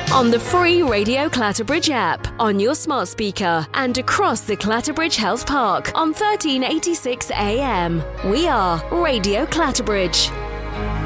On the free Radio Clatterbridge app, on your smart speaker, and across the Clatterbridge Health Park on 1386 AM. We are Radio Clatterbridge.